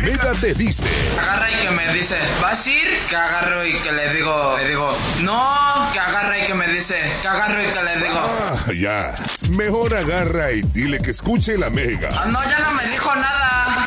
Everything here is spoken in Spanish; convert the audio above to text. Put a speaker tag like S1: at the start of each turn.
S1: Mega te dice.
S2: Agarra y que me dice, ¿vas a ir? Que agarro y que le digo, no, que agarra y que me dice, que agarro y que le digo.
S1: Ya. Mejor agarra y dile que escuche la Mega.
S2: No, ya no me dijo nada.